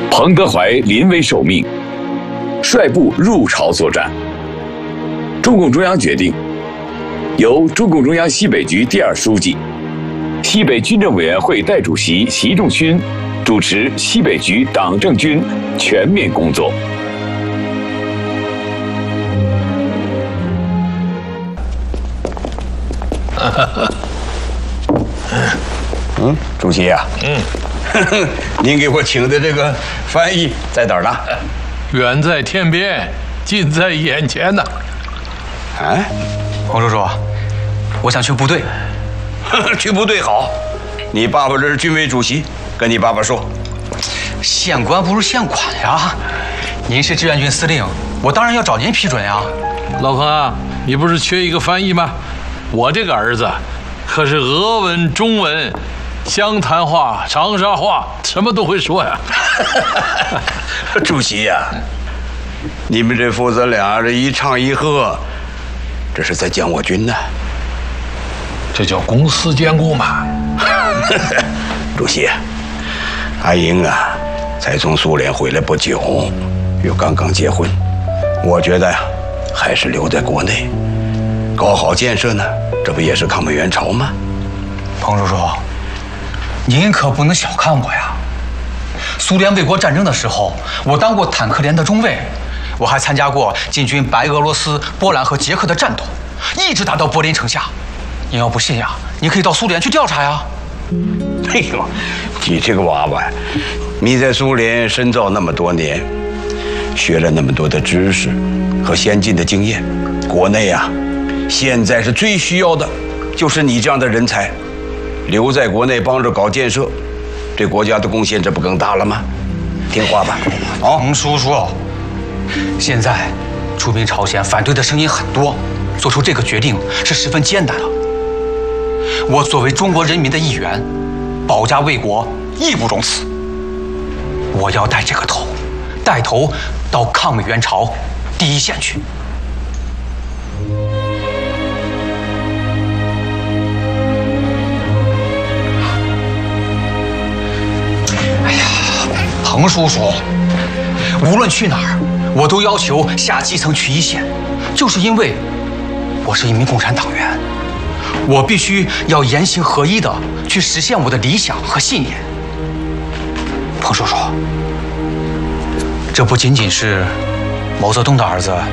彭德怀临危受命，率部入朝作战。中共中央决定，由中共中央西北局第2书记、西北军政委员会代主席习仲勋主持西北局党政军全面工作。 主席呀，您给我请的这个翻译在哪儿呢？ 远在天边，近在眼前呐。 哎， 洪叔叔，我想去部队。 去部队好。你爸爸这是军委主席，跟你爸爸说。 县官不如县管呀。您是志愿军司令，我当然要找您批准呀。 老彭啊，你不是缺一个翻译吗？我这个儿子可是俄文、中文、湘潭话、长沙话，什么都会说呀。 主席呀，你们这父子俩这一唱一和，这是在讲我军呢。 这叫公私兼顾嘛。 主席，阿英啊，才从苏联回来不久，又刚刚结婚，我觉得呀，还是留在国内，搞好建设呢，这不也是抗美援朝吗？ 彭叔叔，您可不能小看我呀！苏联卫国战争的时候，我当过坦克连的中尉，我还参加过进军白俄罗斯、波兰和捷克的战斗，一直打到柏林城下。您要不信呀，你可以到苏联去调查呀。 哎呦，你这个娃娃，你在苏联深造那么多年，学了那么多的知识和先进的经验，国内啊，现在是最需要的，就是你这样的人才，留在国内帮着搞建设，对国家的贡献这不更大了吗？听话吧。 彭叔叔，现在出兵朝鲜反对的声音很多，做出这个决定是十分艰难的。我作为中国人民的一员，保家卫国，义不容辞。我要带这个头，带头到抗美援朝第一线去。哎呀，彭叔叔，无论去哪儿，我都要求下基层去一线，就是因为我是一名共产党员。我必须要言行合一的去实现我的理想和信念。彭叔叔，这不仅仅是毛泽东的儿子